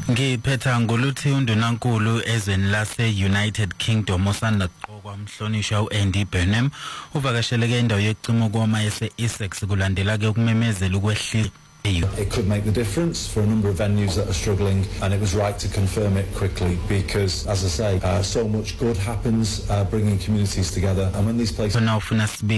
Ngiphetha ngoluthi undunankulu ezweni lase-United Kingdom osanda kuqokwa umhlonishwa u-Andy Burnham uvakasheleke indawo yokucima ukoma ese-Essex kulandela ke ukumemezela ukwehlika. It could make the difference for a number of venues that are struggling, and it was right to confirm it quickly because, as I say, so much good happens bringing communities together, and when these places